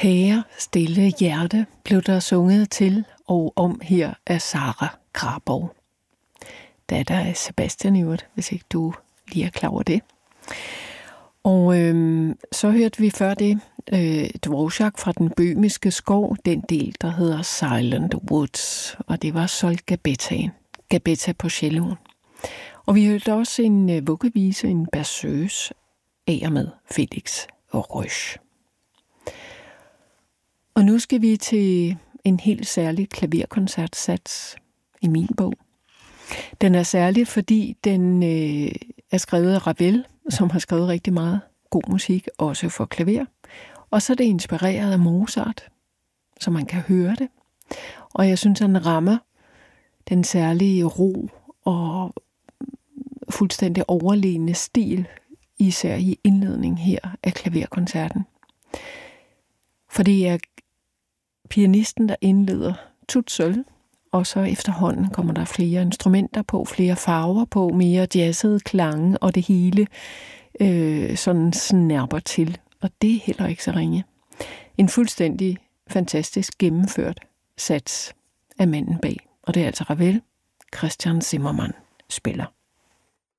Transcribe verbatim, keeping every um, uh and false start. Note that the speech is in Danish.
Kære stille hjerte blev der sunget til og om her af Sara Graborg. Datter af Sebastian Ivert, hvis ikke du lige er klar over det. Og øhm, så hørte vi før det øh, Dvorak fra den bøhmiske skov, den del, der hedder Silent Woods, og det var Sol Gabetta, Gabetta på celloen. Og vi hørte også en øh, vuggevise, en berceuse, af og med Felix Røsch. Og nu skal vi til en helt særlig klaverkoncertsats i min bog. Den er særlig, fordi den øh, er skrevet af Ravel, som har skrevet rigtig meget god musik, også for klaver. Og så er det inspireret af Mozart, så man kan høre det. Og jeg synes, han rammer den særlige ro og fuldstændig overlegne stil, især i indledningen her af klaverkoncerten. For det er pianisten, der indleder tut sølv, og så efterhånden kommer der flere instrumenter på, flere farver på, mere jazzede klange, og det hele øh, sådan snærper til. Og det er heller ikke så ringe. En fuldstændig fantastisk gennemført sats af manden bag. Og det er altså Ravel, Christian Zimmermann spiller.